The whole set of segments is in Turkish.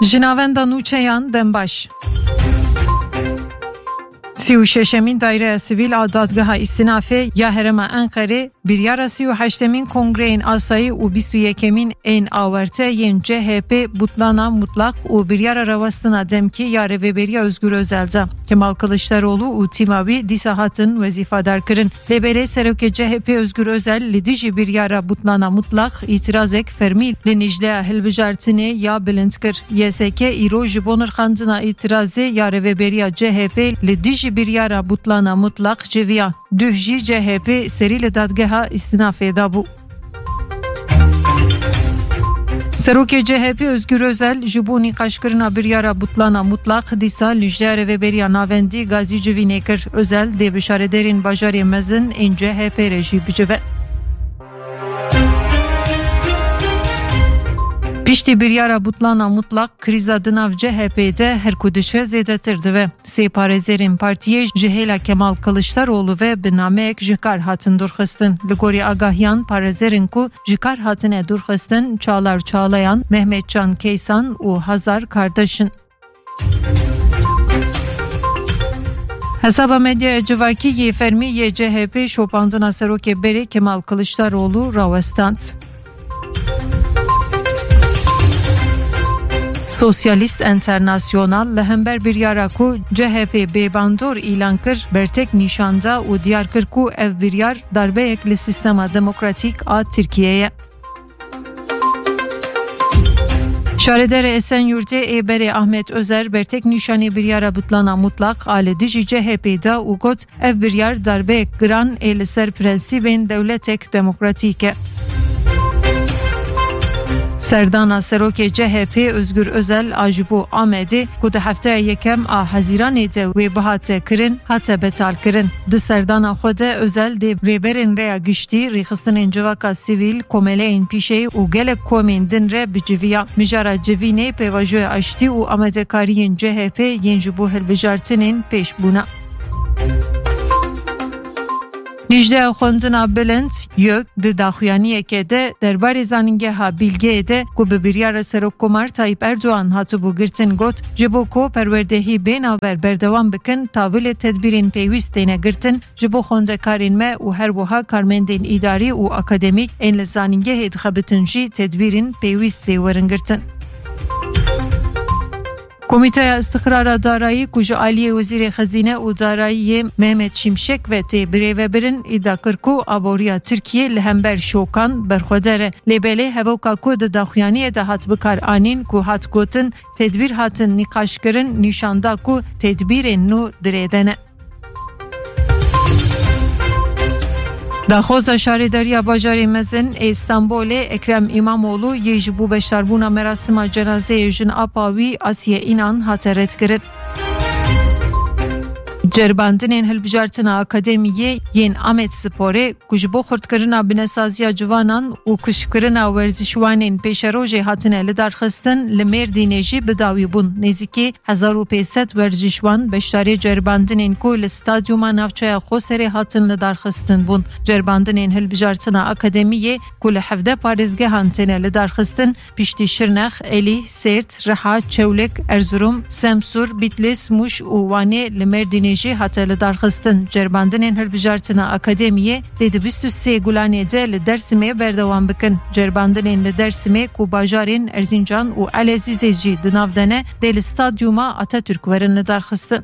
Jinavenda Nûçeyan Dembaş 36 daire sivil adadgaha istinafe ya herema Ankara biryara 38 kongreyin asayı u 21 en averte yen CHP butlana mutlak u biryara ravastına demki ya reveberiya Özgür Özel'de Kemal Kılıçdaroğlu u timavi disahatın vazifadar kırın. Lebele Seroke CHP Özgür Özel lidiji biryara butlana mutlak itirazek fermi lenijde helbijartine ya bilintkir. YSK iro jibonur khandına itirazı ya reveberiya CHP lidiji biryara butlana mutlak ceviya. Dühji CHP serili dadgeha istinafê da bû. Serokê CHP Özgür Özel ji bo nîqaşkirina biryara butlana mutlak dîsa lijya rêveberiya navendî Gazî Civînê kir. Özel dê bişaredarên bajarê mezin ên CHP re jî bicive. Piştî biryara butlana mutlak kriza di nav CHP'de her ku dişe zêdetir dibe. Sê parêzerên partiyê ji hêla Kemal Kılıçdaroğlu ve bi nameyek ji kar hatin durxistin. Li gorî agahiyan parêzerên ku ji kar hatine durxistin Çağlar Çağlayan, Mehmetcan Keysan û Hazar Kardeşin. Hesaba medya civakî yê fermî yê CHP şopandina serokê berê Kemal Kılıçdaroğlu rawestant. Sosyalist Enternasyonal lehember biryara ku CHP bêbandor îlan kir bertek nîşanda û diyar kir ku ev biryar darbeyek li sistema demokratîk a Tirkiyeyê. Şaredere Esenyurtê êberê Ahmet Özer bertek nîşanê biryara butlana mutlak a li dijî CHP'da û got ev biryar darbeyek giran ê li ser prensîbên dewletek demokratîk e. Serdana serokê CHP Özgür Özel ajibo Amedê ku di hefteya yekem a Hezîranê de wê bihate kirin hate betal kirin. Di serdana xwe de Özel dê rêberên rêya giştî rêxistinên civaka sivîl komeleyên pîşeyê û gelek komên din re biciviya. Mijara Civînê pêvajoya aştî û amedekariyên CHP yên ji bo hilbijartinên pêşbûna. Dijdeya xwendina bilind yek di daxuyaniyekê de derbarê zanîngeha Bilgeyê de ku bi biryara Serokkomar Tayyip Erdoğan hatibû girtin got ji bo ku perwerdehî bênaber berdewam bikin tavîlê tedbîrên pêwîst têne girtin ji bo xwendekarên me û her wiha karmendên îdarî û akademîk ên li zanîngehê dixebitin jî tedbîrên pêwîst tê werin girtin. Komiteya İstikrara Darayî ku ji aliyê Wezîrê Xezîne û Darayîyê Mehmet Şimşek ve tê birêvebirin îdia kir ku aboriya Tirkiye li hember şokan berxwedar e. Lêbelê hevok ku di daxuyaniyê de hat bikar anîn ku hat gotin tedbîr hatin nîqaşkirin nîşanda ku tedbîrên nû dirêdene. Daxoza şaredariya bajarê mezin İstanbulê Ekrem İmamoğlu yê ji bo beşdarbûna merasîma cenazeyê jin apa wî Asiye İnan hate redkirin. Cerbandinên hilbijartina akademiyê yên Amed Sporê ku ji bo xurtkirina binesaziya civanan û kuşkirina werzîşwanên pêşerojê hatine li darxistin li Mêrdînê jî bidawî bûn. Nêzîkî 1500 werzîşwan beşdarê cerbandinên ku li stadyuma navçeya Xoserê hatin li darxistin bûn. Cerbandinên hilbijartina akademiyê ku li 17 parêzgehan têne li darxistin piştî Şirnex, Elî, Sêrt, Riha, Çewlik, Erzurum, Semsûr, Bitlis, Muş û Wanê li Mêrdînê hate li darxistin. Cerbandinên hilbijartina akademiyê dê di 23 Gulanê de li Dêrsimê berdewam bikin. Cerbandinên li Dêrsimê ku bajarên Erzincan û Elezîzê jî di nav de ne dê li stadyuma Atatürk werin li darxistin.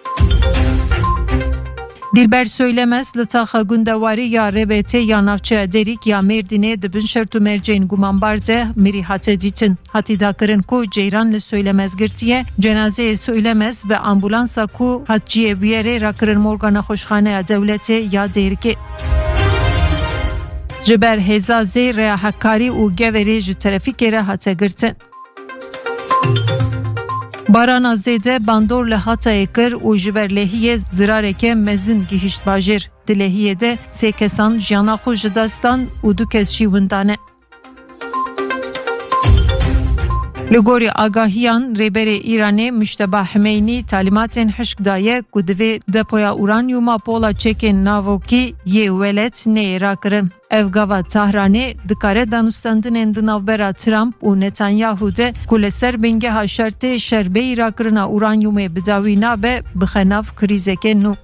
Dilber Söylemez li taxa gundewarî ya RBT ya navçeya Derik ya Mêrdînê di bin şert û merceyên gumanbar de mirî hate dîtin. Hatî dakirin ku ceyran li Söylemez girtiye cenazeyê Söylemez ve ambulansa ku hatciyê bûyerê rakirin morgana xweşxaneya dewletê ya Dêrikê. Ji ber hêza zê rêya hekkarî û geverê ji trafîkê re hate girtin. Barana zêde bandor li Hatayê kir û ji ber lehiyê zirareke mezin gihîşt bajêr. Di lehiyê de 3 kesan jiyana xwe ji dest dan û 2 kes jî windan e. Lugori Agahiyan Reberi İran'e Müşteba Hümeyni talimatên hişk daye ku divê depoya uranyuma pola çekên navokî yê welet nêrakirin. Ev gava Tahranê dikare danûstandinên di navbera Trump û Netanyahu de ku li ser bingeha şertê şerbeyî rakirina uranyumê bi dawî nabe bixe nav krîzekê nû.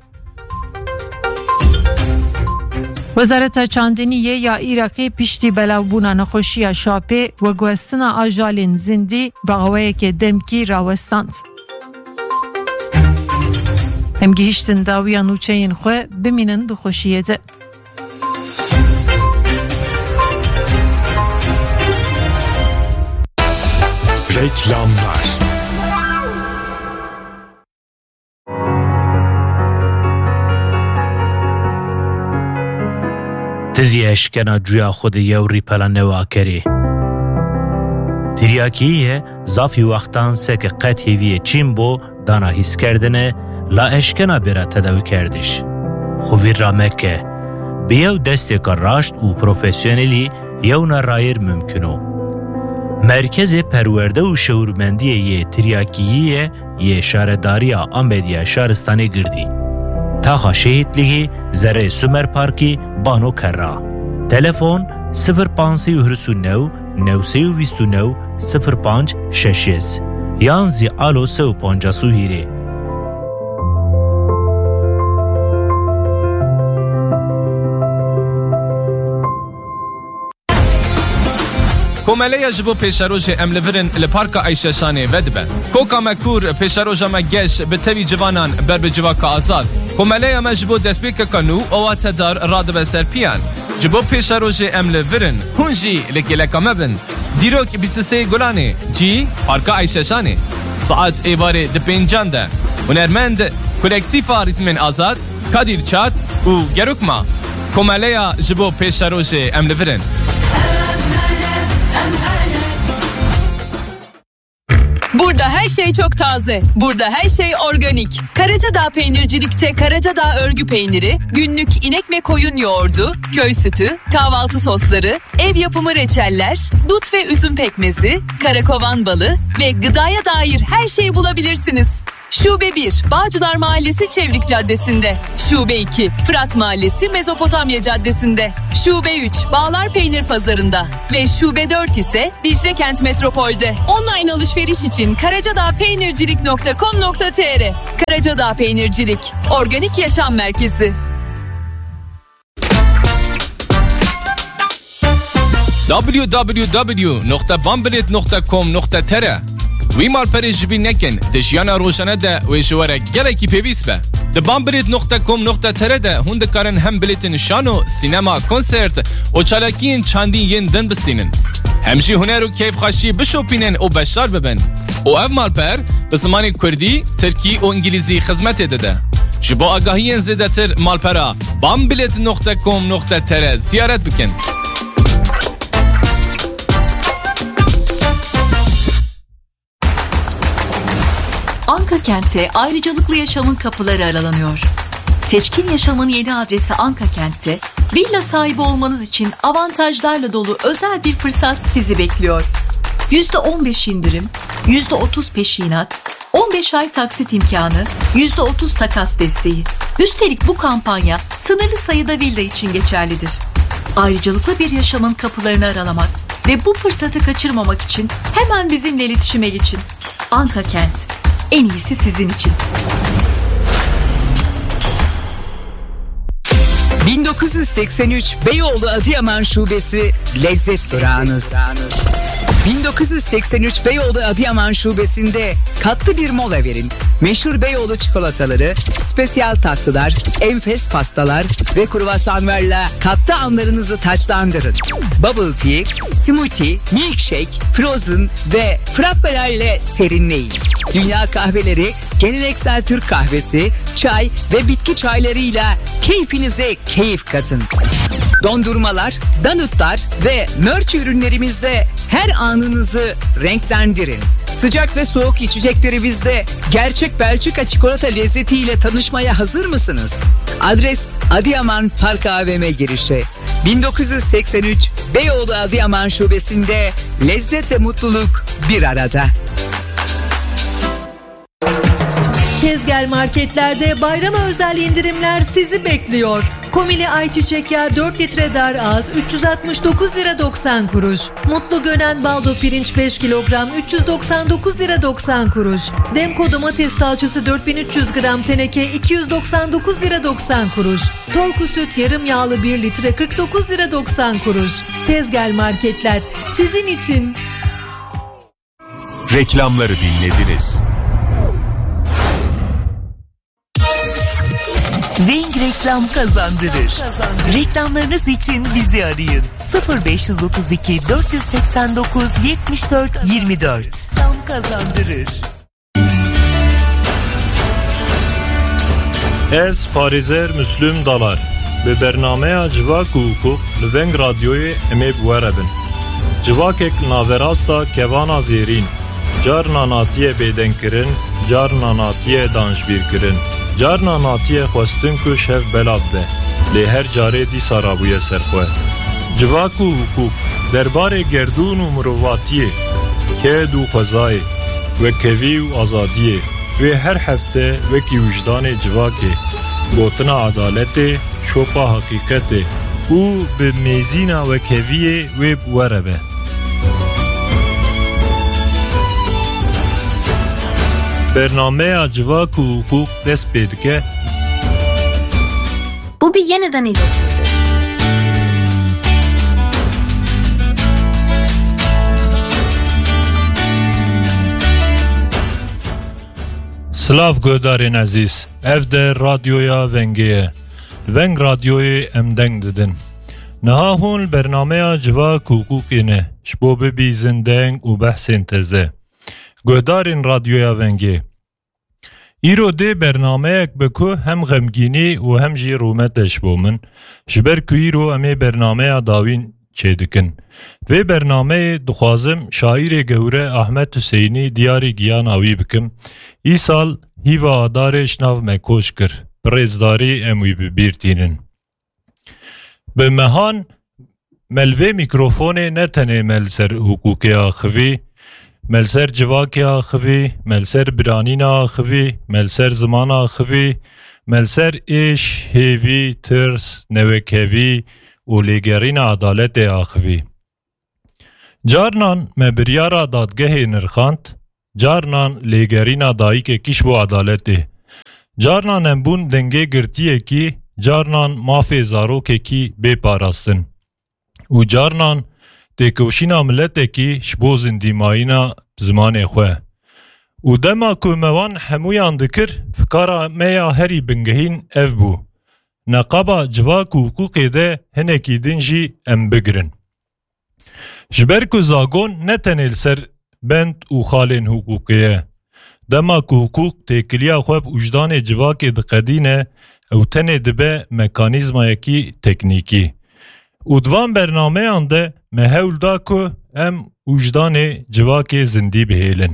Wezareta Çandiniyê ya Iraqê piştî belavbûna nexweşiya şapê ve guhestina ajalên zindî bi awayekê demkî rawestant. Em gihîştin dawiya nûçeyên xwe bimînin di xweşiyê de. Reklamlar. Tiziye eşkena cuya xudi yewrî pela newakeri. Tiryakiye zafî wextan seke qet hêviyê Çîn bo dana hîskerdine la eşkena bêra tedawî kerdiş. Xwîr ra meke. Bi yew destêka raşt û profesyonelî yewna rayîr mümkün o. Merkezê perwerde û şewrmendiyê yê tiryakiyê yê şaredariya Amediya Şaristanê girdî. Taxa şehitliği Zerê Sümer Parkî Bano Kerra. Telefon 0539 929 0566 yan zî alo 350 hîrê. Komeleya ji bo pêşerojê em li virin li Parka Ayşeşanê vedibe. Koka me kur pêşeroja me geş bi tevî civanan ber bi civaka azad. Komeleya me ji bo destpêkeka nû owa tedar radibe ser piyan. Ji bo pêşerojê em li virin hûn jî li kêleka me bin. Dîrok 23 Gulanê cî Parka Ayşeşanê. Saet êvarê di pêncan de. Hunermend kolektifa Rîtmên Azad, Kadir Çat û Gerukma. Komeleya ji bo pêşerojê em li virin. Burada her şey çok taze. Burada her şey organik. Karacadağ Peynircilik'te Karacadağ örgü peyniri, günlük inek ve koyun yoğurdu, köy sütü, kahvaltı sosları, ev yapımı reçeller, dut ve üzüm pekmezi, karakovan balı ve gıdaya dair her şeyi bulabilirsiniz. Şube 1, Bağcılar Mahallesi Çevrik Caddesi'nde. Şube 2, Fırat Mahallesi Mezopotamya Caddesi'nde. Şube 3, Bağlar Peynir Pazarı'nda. Ve Şube 4 ise Dicle Kent Metropol'de. Online alışveriş için karacadağpeynircilik.com.tr. Karacadağ Peynircilik, organik yaşam merkezi. www.bambilet.com.tr Wî malperê ji bîr nekin, di jiyana rojane de wê ji were gelekî pêwîst be. Di bambilet.com.tr de hûn dikarin hem bilêtên şano, sînema, konsert û çalakiyên çandî yên din bistînin. Hem jî huner û keyfxweşî bişopînin û beşdar bibin. û ev malper bi zimanê Kurdî, Tirkî û İngilîzî xizmetê dide. Ji bo agahiyên zêdetir malpera bambilet.com.tr ziyaret bikin. Anka Kent'te ayrıcalıklı yaşamın kapıları aralanıyor. Seçkin yaşamın yeni adresi Anka Kent'te, villa sahibi olmanız için avantajlarla dolu özel bir fırsat sizi bekliyor. %15 indirim, %30 peşinat, 15 ay taksit imkanı, %30 takas desteği. Üstelik bu kampanya sınırlı sayıda villa için geçerlidir. Ayrıcalıklı bir yaşamın kapılarını aralamak ve bu fırsatı kaçırmamak için hemen bizimle iletişime geçin. Anka Kent, en iyisi sizin için. 1983 Beyoğlu Adıyaman Şubesi lezzet durağınız. 1983 Beyoğlu Adıyaman Şubesi'nde katlı bir mola verin. Meşhur Beyoğlu çikolataları, spesiyal tatlılar, enfes pastalar ve kruvasanlarla katlı anlarınızı taçlandırın. Bubble tea, smoothie, milkshake, frozen ve frappelerle serinleyin. Dünya kahveleri, geleneksel Türk kahvesi, çay ve bitki çaylarıyla keyfinize keyif katın. Dondurmalar, donutlar ve merch ürünlerimizde her anınızı renklendirin. Sıcak ve soğuk içeceklerimizde gerçek Belçika çikolata lezzetiyle tanışmaya hazır mısınız? Adres Adıyaman Park AVM girişi. 1983 Beyoğlu Adıyaman Şubesi'nde lezzet ve mutluluk bir arada. Tezgel marketlerde bayrama özel indirimler sizi bekliyor. Komili ayçiçek yağı 4 litre dar ağız 369 lira 90 kuruş. Mutlu Gönen baldo pirinç 5 kilogram 399 lira 90 kuruş. Demko domates salçası 4300 gram teneke 299 lira 90 kuruş. Torku süt yarım yağlı 1 litre 49 lira 90 kuruş. Tezgel marketler sizin için. Reklamları dinlediniz. Ring reklam kazandırır. Reklamlarınız için bizi arayın. 0532 489 74 24. Reklam kazandırır. Ez Parizer Müslüm Dalar. Bi bernameya Civak û Hukuk li Veng Radyoyê em ê biwerebin. Civakek naverasta kevana zêrîn. Carna natiye bêdenkirin, carna natiye danjbîrkirin. Carna natiye xwestin ku şev belav be. Lê her carê dîsa rabûye serxwe. Civak û Hukuk derbarê gerdûn û mirovatiyê, kêd û xwezayê, wekevî û azadiyê. Vê her hefte wekî wijdanê civakê, gotina adaletê, şopa hakîqetê û bi mêzîna wekeviyê wê werebe. Bernameya Civak û Hukuk dest pê dike. Bu bir yeniden iletidir. Slav godarên ezîz, ev de radyoya Vengê ye. Veng radyoyê em deng didin. Niha hûn bernameya Civak û Hukukê ne, ji bo bibîzin deng û behsên teze. Godarên radyoya Vengê. Îro dê bernameyek bi ku hem xemgînî û hem jî rûmet ji bo min, ji ber ku îro em ê bernameya dawîn çêdikin. Vê bernameyê dixwazim şaîrê gewre Ahmet Hüseynî diyarê giyana wî bikim. Îsal hîva adarê ji nav me koç kir. Birêzdarî em wî bibîrtînin. Bi mehan melvê mîkrofonê ne tenê mel ser hukûkê axivî, mel ser civakê axivî, mel ser biranîna axivî, mel ser zimana axivî, mel ser êş, hêvî, tirs, nevekevî û lêgerîna adaletê axivî. Carnan me biryara dadgehê nirxand, carnan lêgerîna dayîkekî ji bo adaletê. Carnan em bûn dengê girtiyekî, carnan mafê zarokekî bêparastin. û carnan têkoşîna milletekî ji bo zindîmayîna zimanê xwe. û dema ku me wan hemûyan dikir, fikara me ya herî bingehîn ev bû. Neqaba civak û hukukê de hinekî din jî em bigirin. Ji ber ku zagon ne tenê li ser bend û xalên hukukê ye. Dema ku hukuk têkiliya xwe bi wijdanê civakê diqedîne, ew tenê dibe mekanîzmayekî teknîkî. û divan bernameyan de me hewl da ku em wijdanê civakê zindî bihêlin.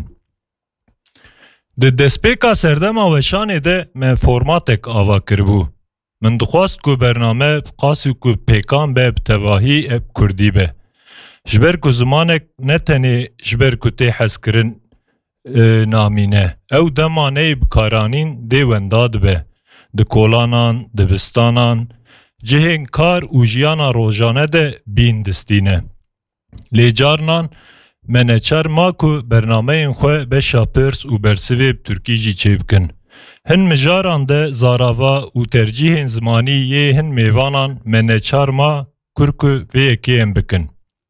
Di destpêka serdema weşanê de me formatek ava kiribû. Min dixwast ku bername qasî ku pêkan be bi tevahî eb Kurdî be. Ji ber ku zimanek ne tenê ji ber ku tê hezkirin namîne. Ew dema neyê bikaranîn dê wenda dibe. Di kolanan, dibistanan, cihên kar û jiyana rojane de bîn distîne. Lê carnan me neçar ma ku bernameyên xwe beşa pirs û bersivê bi Tirkî jî çêbikin. Hin mijaran de zarava û tercihên zimanî yê hin mêvanan me neçar ma kur ku vê yekê em bikin.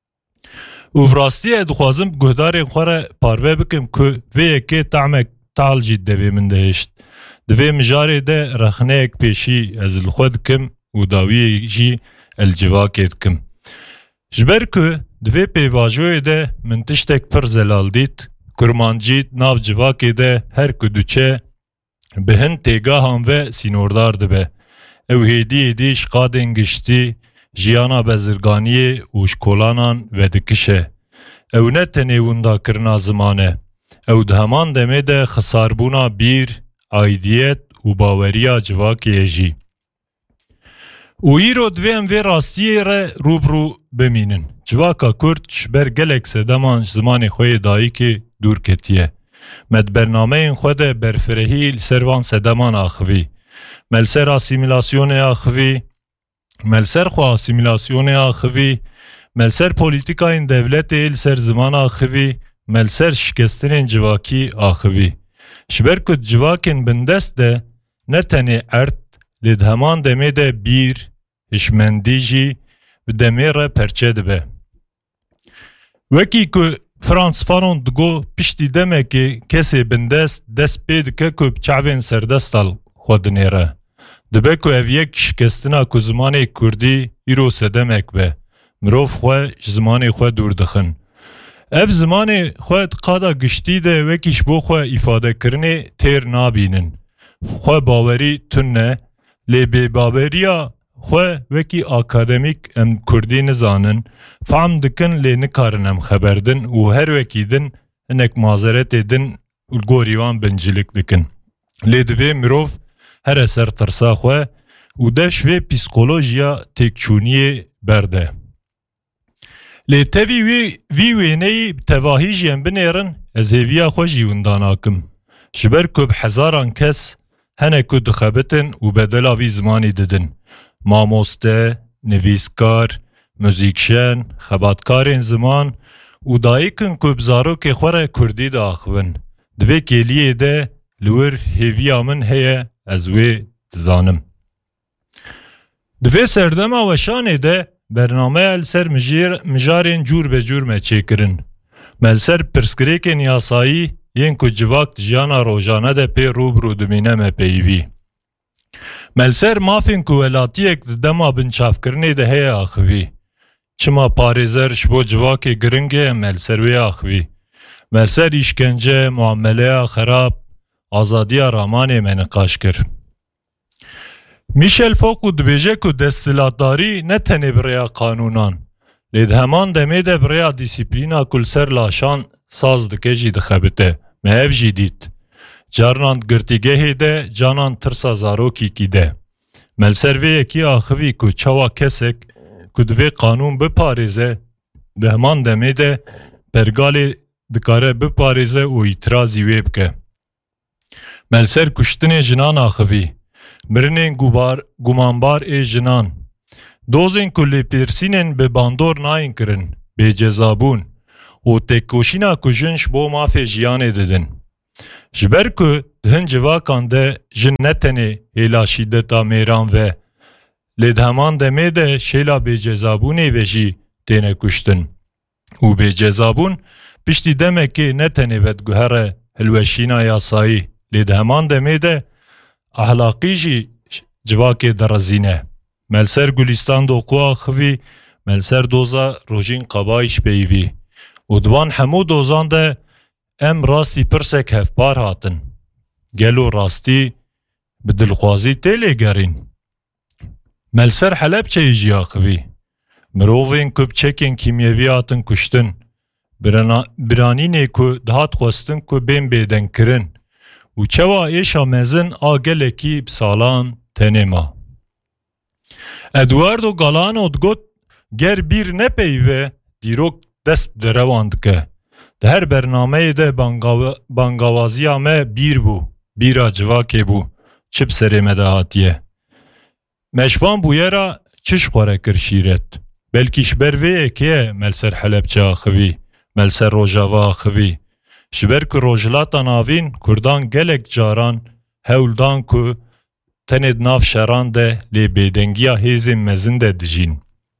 û rastiyê dixwazim guhdarên xwe re parve bikim ku vê yekê temek tal jî devê min de hêşt. Di vê mijarê de rexneyek pêşî ez li xwe dikim û dawiyê jî el civakê dikim. Ji ber ku di vê pêvajoyê de min tiştek pir zelal dît, kurmancî nav civakê de her ku diçe bi hin têgahan ve sînordar dibe. Ew hêdî hêdî ji qadên giştî, jiyana bezirganiyê û ji kolanan vedikişe. Ew ne tenê windakirina zimane. Ew di heman demê de xisarbûna bîr, aidiyet û baweriya civakê jî. و ایرو دویم وی راستی را روبرو بمینن. جواکا کرد شبر گلک سدمان زمان خوی دایی که دور کتیه. مد برنامه این خود برفرهی سروان سدمان آخوی. ملسر اسیمیلاسیون آخوی. ملسر خو اسیمیلاسیون آخوی. ملسر پولیتیکا این دولت ایل سر زمان آخوی. ملسر شکستن جواکی آخوی. شبر کد جواکن بندست ده نتنی ارد لید همان دمه ده بیر اشمندی جی به دمه را پرچه ده به. وکی که فرانس فانون دگو پشتی دمه که کسی بندست دست پید که که بچعوین سردستال خود نیره. دبه که او یک شکستنا که زمان کردی ایرو سدمک به. مروف خواه زمان خواه دور دخن. اف زمان خود قادا گشتی ده وکیش بو خواه ifade کرنه تیر نابینن. خواه باوری تنه لی بی باوریا خواه وکی اکادمیک ام کردی نزانن فهم دکن لی نکارن ام خبردن و هر وکی دن انک مازرت دن الگوریوان بنجلک دکن. لی دوی مروف هر اثر ترسا خواه و دش وی پسیکولوژیا تکچونی برده. لی تاوی وی نی تواهی جیم بنیرن از هیویا خوشی ونداناکم. شبر کب هزاران کس هنه که دخبتن و بدلا وی زمانی ددن. ماموسته، نویسکار، موزیکشن، خباتکارین زمان و دایکن که بزارو که خوره کردی دا آخون. دوی کلیه ده لور هیویا من هیه از وی دزانم. دوی سردم آوشانه ده برنامه السر مجارین جور به جور مچه کرن. ملسر پرسکریک نیاسایی ین که جواک جیانا روژانه ده پی روبرو دمینه مه پیوی. ملسر مافین که ولاتیک دما بنچاف کرنه ده هی آخوی. چما پاریزر شبو جواک گرنگه ملسر وی آخوی. ملسر ایشکنجه معامله خراب آزادی رامان منقاش کر. میشل فوقو دبیجه که دستلاتداری نتنه بریا قانونان. لید همان دمه ده بریا دیسیپلینا کل سر لاشان ساز دکه جی دخبته. مهف جی دید. جارنان گرتیگه ده جانان ترسا زاروکی کی ده. ملسر وی اکی آخوی که چوا کسک که دوی قانون بپاریزه ده همان دمه ده برگالی دکاره بپاریزه و اعتراضی وی بکه. ملسر کشتن جنان آخوی. مرنین گمانبار ای جنان. دوزین کلی پیرسینن به باندور ناین کرن. به جزابون. و تکوشینا کجنش بو مافی جیانه ددن. جبر که دهن جواکان ده جن نتنه ایلا شیدتا میران و لید همان دمه ده شیلا به جزابونه وشی تینه کشتن. و به جزابون پشتی دمه که نتنه ودگوهر هلوشینا یاسایی لید همان دمه ده احلاقی جی جواک درازینه. ملسر گلیستان دو قوا خوی ملسر دوزا روژین قبایش بیوی. و دوان همو دوزان ده ام راستی پرسک هفپار هاتن. گلو راستی بدلخوازی تیلی گرین. ملسر حلب چه جیا خوی. مرووین کب چکین کیمیوی هاتن کشتن. برانینه که دهات خوستن که بین بیدن کرن. و چوا ایشا مزن آگله کی بسالان تنما. ادواردو گالانو دگوت گر بیر نپیوه دیروک دست درواند که ده هر برنامه ده بانگاوازی همه بیر بو بیرا جواکه بو چپ سری مدهاتیه. مشوان بویه را چش خوره کرشیرت بلکیش برویه که ملسر حلب چه آخوی ملسر روژاوا آخوی شبر که روژلاتا ناوین کردان گلک جاران هولدان که تند ناف شران ده لی بیدنگیا هیزی مزنده دجین.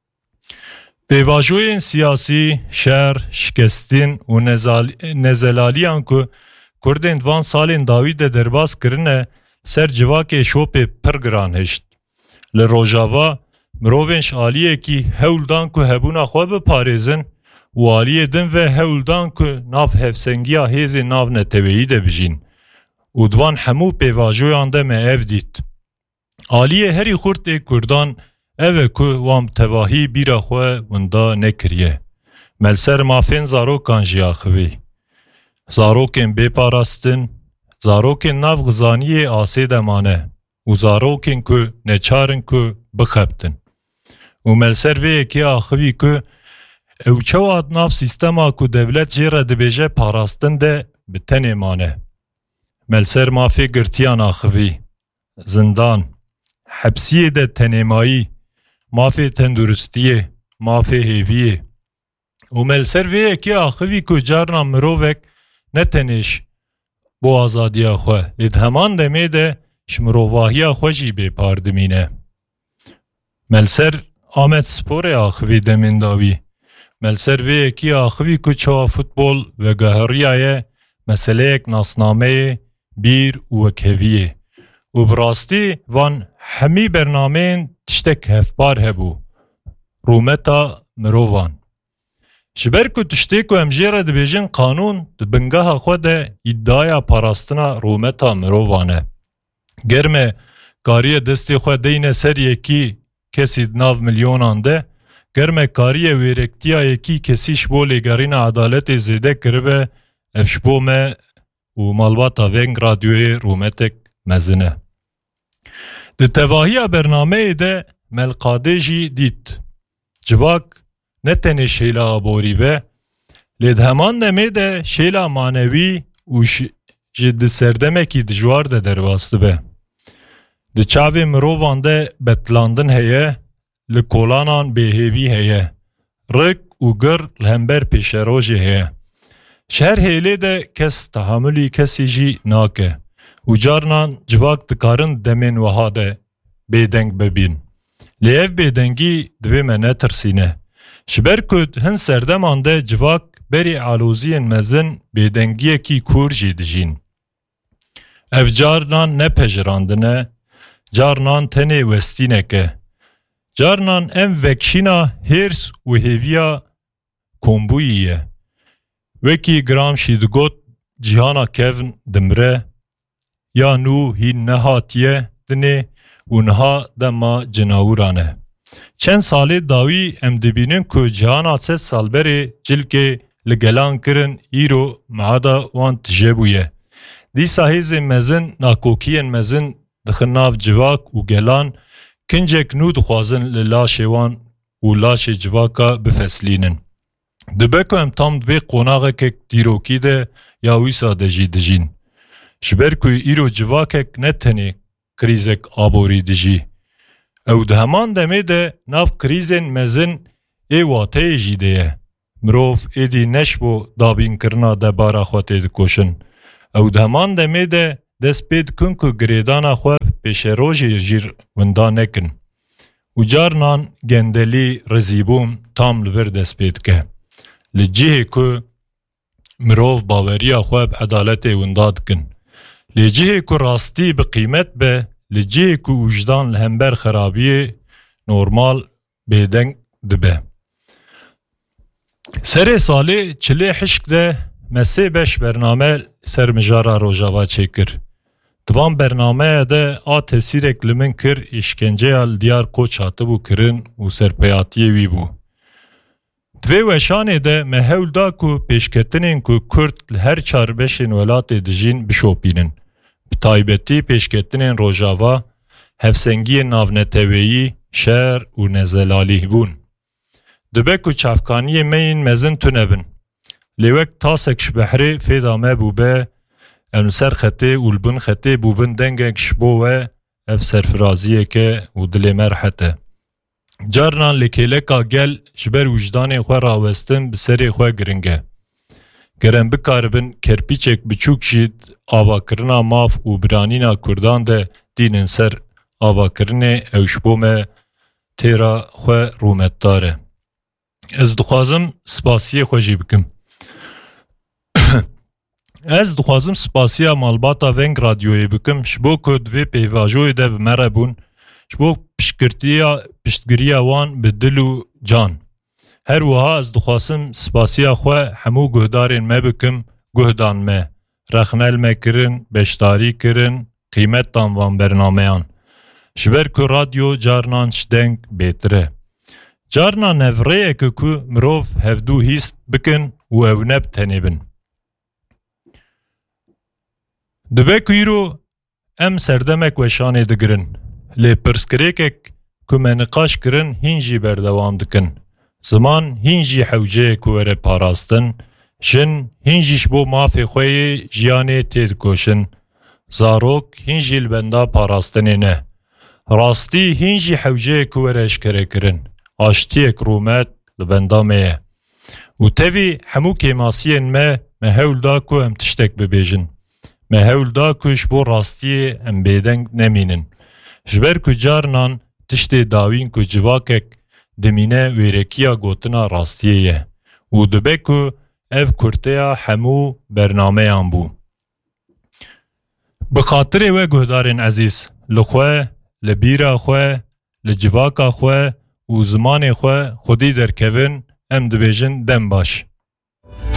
به واجوین سیاسی، شهر، شکستین و نزلالیان که کردین دوان سالین داوید درباز کرنه سر جواک شوپ پرگران هشت. لروژاوا مروینش آلیه کی هولدان که هبونا خواه بپاریزن و آلیه دن و هولدان که ناف هفسنگیا هیزی ناف نتویی ده بجین. و دوان همو به واجویان ده معف دید. آلیه هری خورد کردان اوه که وام تواهی بیرا خواه وندا نکریه. ملسر مافین زاروکان جیا خوی. زاروکن بپاراستن، زاروکن ناف غزانی آسی دمانه. و زاروکین که نچارن که بخبتن و ملسروی که آخوی که او چواد ناف سیستما که دولت جیره دبیجه پاراستن ده بتنی مانه ملسر مافی گرتیان آخوی زندان حبسیه ده تنیمایی مافی تندرستیه مافی هیویه و ملسروی که آخوی که جارنا مرووک نتنش بو آزادی خواه لید همان دمیده شمروواهی خوشی بی پاردمینه ملسر آمد سپور آخوی دمینداوی ملسر وی اکی آخوی کچا فوتبول و گهریه مسئله یک ناسنامه بیر و کهویه و براستی وان همی برنامه تشتک هفبار هبو رومتا مرووان شبر که تشتک و امجیره دبیجن قانون دبنگاه خود ادعای پاراستنا رومتا مرووانه گرمه کاری دستی خود دین سر یکی کسی 9 میلیون ده گرمه کاری ویرکتیا یکی کسیش بو لگرین عدالت زیده کربه افشبومه و مالباتا وینگ رادیوی رومتک مزنه ده تواهی برنامه ده ملقاده جی دید جواک نتنی شیلا آبوری به لید همان نمی ده شیلا مانوی و جد سردمه کی دجوار ده درباسته به ده چاوی مرووان ده بتلاندن هیه لکولانان بهیوی هیه رک و گر لهمبر پیشروجی هیه شهر هیله ده کس تحملی کسی جی ناکه و جارنان جواک دکارن دمین وها ده بیدنگ ببین لیف بیدنگی دوی منه ترسینه شبر کد هن سردمان ده جواک بری علوزین مزن بیدنگی کی کور جی دجین اف جارنان نپجراندنه جارنان تنی وستینه که جارنان ام وکشینا هرس و هیویا کمبوییه وکی گرام شیدگوت جهانا کون دمره یا نو هی نهاتیه دنه و نها دما جناورانه چند سالی داوی ام دبینن که جهانا 3 سال بری جلکه لگلان کرن ایرو معادا وان تجبویه دی ساهیز مزن ناکوکین مزن دخناف جواک و گلان کنجک نو دخوازن للاشه وان و لاشه جواکا بفسلینن دبکو ام تام دوی قوناغه که دیروکی ده یا ویسا دجی دجین شبر کوی ایرو جواکک نتنی کریزک آبوری دجی او ده همان دمه ده ناف کریزن مزن ای واته جی ده مروف ایدی نشبو دابین کرنا ده بارا خواته ده کوشن او ده همان دمه ده دست پید کن که گریدانا خواه پیش روژی جیر وندا نکن و جارنان گندلی رزیبوم تام لبر دست پید که لجیه که مروف باوریا خواه عدالت ونداد کن لجیه که راستی بقیمت به لجیه که وجدان لهمبر خرابی نورمال بیدنگ دبه سر سالی چلی حشک ده مسی بش برنامه سر مجارا روژاوا چکر دوام برنامه ده آ تسیرک لمن کر اشکنجه ال دیار کوچ هاته بو کرن و سرپیاتی وی بو دوی وشانه ده مهول دا که پیشکتنین که کرد هر 4-5 ولات دجین بشوپینن بتایبتی پیشکتنین روژاوا هفسنگی ناونتویی شهر و نزلالی بون دبه که چافکانی مین مزن تنبن لیوک تاسک شبحری فیدامه بوبه امسر خطه و البن خطه بوبن دنگک شبوه اف سرفرازیه که و دل مرحته جارنان لکیلکا گل شبر وجدان خواه راوستن بسری خواه گرنگه گرن بکاربن کرپیچک بچوک جید آواکرنا ماف و برانینا کردان ده دینن سر آواکرنه او شبومه تیرا خواه رومت داره از دخوازم سپاسی خوشی بکم از دخوازم سپاسی مالباتا ونگ رادیوی بکم شبو کد وی پیواجوی ده بمره بون شبو پشتگریا وان به دل و جان هر وها از دخوازم سپاسی خواه همو گهدارین ما بکم گهدان ما رخنل ما کرن بشتاری کرن قیمت تان وان برنامهان شبر که رادیو جارنان شدنگ بیتره جارنا نفره که مروف هفدو هیست بکن و او نب تنیبن دبه که ایرو ام سردمک و شانه دگرن لی پرسکریکک که منقاش کرن هینجی بردوام دکن زمان هینجی حوجه کوره پاراستن جن هینجیش بو مافی خوی جیانه تید کوشن زاروک هینجی البندا پاراستنه نه راستی هینجی حوجه کوره اشکره کرن آشتی اکرومت لبندا میه و تاوی همو کیماسین مهول دا کو هم تشتک ببیجن مهول دا کوش بو راستی ام بیدنگ نمینن جبر کو جارنان تشتی داوین کو جواکک دمینه ویرکیا گوتنا راستیه و دبه کو اف کرتیا همو برنامه هم بو بخاطر و گهدارن عزیز لخواه لبیرا خواه لجواکا خواه و زمان خواه خودی در کون ام دبیجن دم باش